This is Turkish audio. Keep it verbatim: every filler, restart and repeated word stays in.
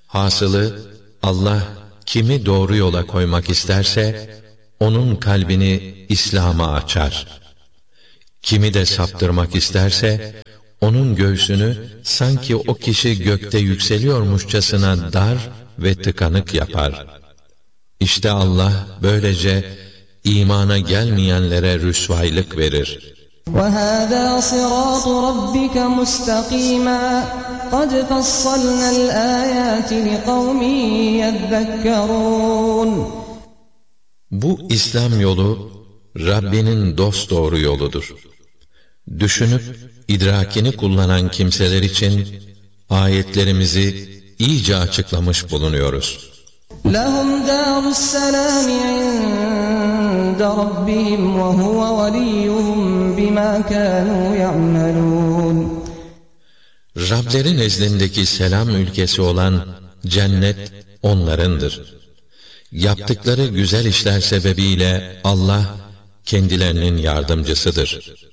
Hasılı, Allah kimi doğru yola koymak isterse, onun kalbini İslam'a açar. Kimi de saptırmak isterse, onun göğsünü sanki o kişi gökte yükseliyormuşçasına dar ve tıkanık yapar. İşte Allah böylece imana gelmeyenlere rüsvaylık verir. وَهَذَا صِرَاطُ رَبِّكَ مُسْتَقِيمًا قَدْ فَصَّلْنَا الْآيَاتِ لِقَوْمٍ يَذَّكَّرُونَ Bu İslam yolu, Rabbinin dosdoğru yoludur. Düşünüp, idrakini kullanan kimseler için, ayetlerimizi iyice açıklamış bulunuyoruz. لَهُمْ دَارُ السَّلَامِ عِنْدَ رَبِّهِمْ وَهُوَ وَلِيُّهُمْ بِمَا كَانُوا يَعْمَلُونَ Rableri nezdindeki selam ülkesi olan cennet onlarındır. Yaptıkları güzel işler sebebiyle Allah kendilerinin yardımcısıdır.